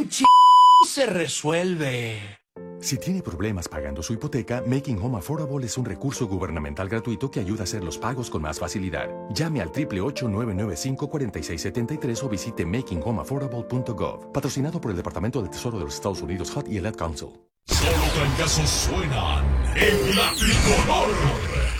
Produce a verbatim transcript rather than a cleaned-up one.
Un ch... se resuelve. Si tiene problemas pagando su hipoteca, Making Home Affordable es un recurso gubernamental gratuito que ayuda a hacer los pagos con más facilidad. Llame al ocho ocho ocho, nueve nueve cinco, cuatro seis siete tres o visite making home affordable punto gov. Patrocinado por el Departamento del Tesoro de los Estados Unidos, H U D y el Ad Council. Solo trancazos suenan en la tricolor.